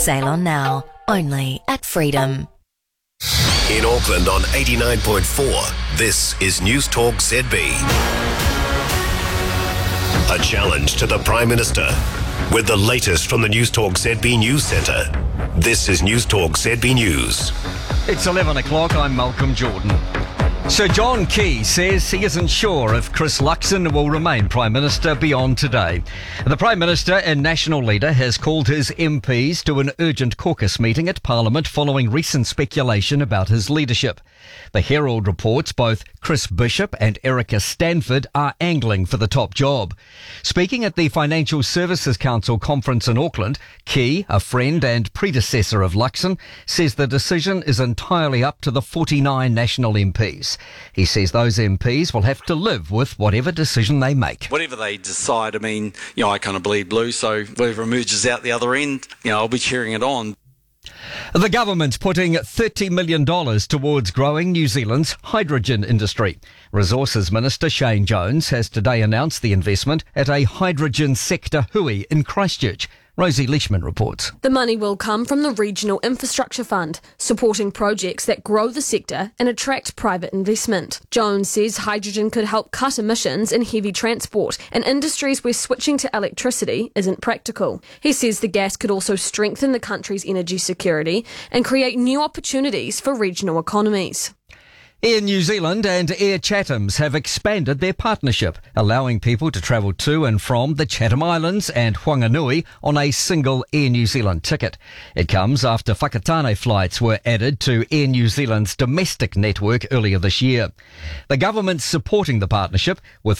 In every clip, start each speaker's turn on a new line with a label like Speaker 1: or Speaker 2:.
Speaker 1: Sail on now, only at Freedom.
Speaker 2: In Auckland on 89.4, this is News Talk ZB. A challenge to the Prime Minister with the latest from the News Talk ZB News Centre. This is News Talk ZB News.
Speaker 3: It's 11 o'clock, I'm Malcolm Jordan. Sir John Key says he isn't sure if Chris Luxon will remain Prime Minister beyond today. The Prime Minister and National Leader has called his MPs to an urgent caucus meeting at Parliament following recent speculation about his leadership. The Herald reports both Chris Bishop and Erica Stanford are angling for the top job. Speaking at the Financial Services Council conference in Auckland, Key, a friend and predecessor of Luxon, says the decision is entirely up to the 49 national MPs. He says those MPs will have to live with whatever decision they make.
Speaker 4: Whatever they decide, I kind of bleed blue, so whatever emerges out the other end, I'll be cheering it on.
Speaker 3: The government's putting $30 million towards growing New Zealand's hydrogen industry. Resources Minister Shane Jones has today announced the investment at a hydrogen sector hui in Christchurch. Rosie Leishman reports.
Speaker 5: The money will come from the Regional Infrastructure Fund, supporting projects that grow the sector and attract private investment. Jones says hydrogen could help cut emissions in heavy transport and industries where switching to electricity isn't practical. He says the gas could also strengthen the country's energy security and create new opportunities for regional economies.
Speaker 3: Air New Zealand and Air Chatham's have expanded their partnership, allowing people to travel to and from the Chatham Islands and Whanganui on a single Air New Zealand ticket. It comes after Whakatane flights were added to Air New Zealand's domestic network earlier this year. The government's supporting the partnership with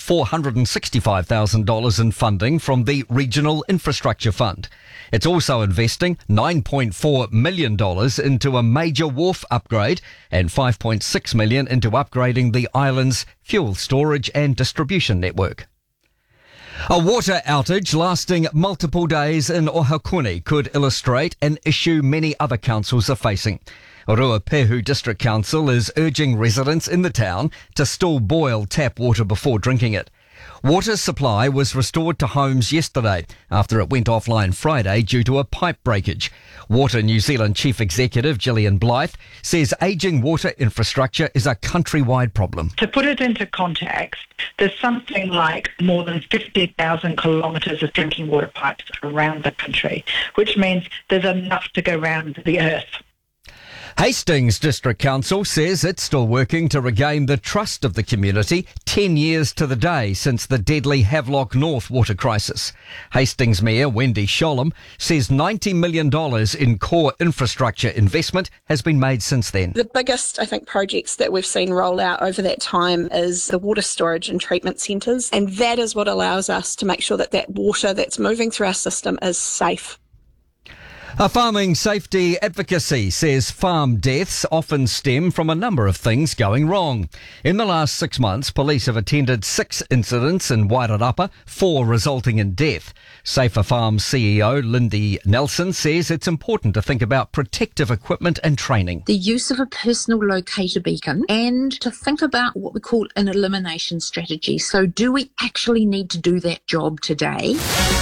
Speaker 3: $465,000 in funding from the Regional Infrastructure Fund. It's also investing $9.4 million into a major wharf upgrade and $5.6 million into upgrading the island's fuel storage and distribution network. A water outage lasting multiple days in Ohakune could illustrate an issue many other councils are facing. Ruapehu District Council is urging residents in the town to still boil tap water before drinking it. Water supply was restored to homes yesterday after it went offline Friday due to a pipe breakage. Water New Zealand Chief Executive Gillian Blythe says ageing water infrastructure is a countrywide problem.
Speaker 6: To put it into context, there's something like more than 50,000 kilometres of drinking water pipes around the country, which means there's enough to go round the earth.
Speaker 3: Hastings District Council says it's still working to regain the trust of the community 10 years to the day since the deadly Havelock North water crisis. Hastings Mayor Wendy Sholem says $90 million in core infrastructure investment has been made since then.
Speaker 7: The biggest, projects that we've seen roll out over that time is the water storage and treatment centres, and that is what allows us to make sure that that water that's moving through our system is safe.
Speaker 3: A farming safety advocacy says farm deaths often stem from a number of things going wrong. In the last 6 months, police have attended 6 incidents in Wairarapa, 4 resulting in death. Safer Farms CEO Lindy Nelson says it's important to think about protective equipment and training.
Speaker 8: The use of a personal locator beacon and to think about what we call an elimination strategy. So do we actually need to do that job today?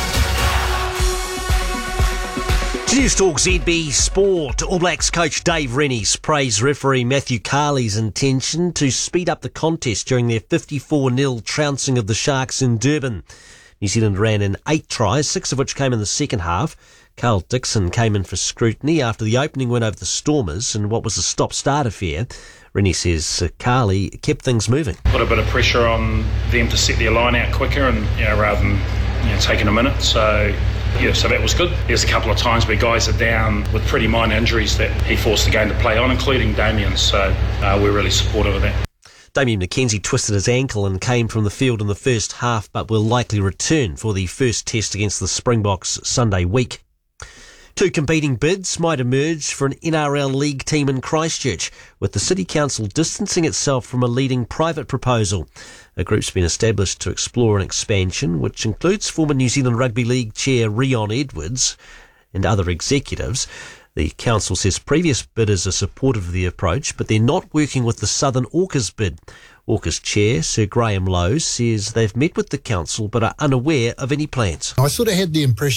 Speaker 9: News Talk ZB Sport. All Blacks coach Dave Rennies praised referee Matthew Carley's intention to speed up the contest during their 54-0 trouncing of the Sharks in Durban. New Zealand ran in 8 tries, 6 of which came in the second half. Carl Dixon came in for scrutiny after the opening win over the Stormers in what was a stop-start affair. Rennie says Carley kept things moving.
Speaker 10: Put a bit of pressure on them to set their line out quicker and rather than taking a minute. So that was good. There's a couple of times where guys are down with pretty minor injuries that he forced the game to play on, including Damien. So we're really supportive of that.
Speaker 9: Damien McKenzie twisted his ankle and came from the field in the first half, but will likely return for the first test against the Springboks Sunday week. 2 competing bids might emerge for an NRL League team in Christchurch, with the City Council distancing itself from a leading private proposal. A group's been established to explore an expansion, which includes former New Zealand Rugby League chair Rion Edwards and other executives. The council says previous bidders are supportive of the approach, but they're not working with the Southern Orcas bid. Orcas chair Sir Graham Lowe says they've met with the council but are unaware of any plans.
Speaker 11: I sort of had the impression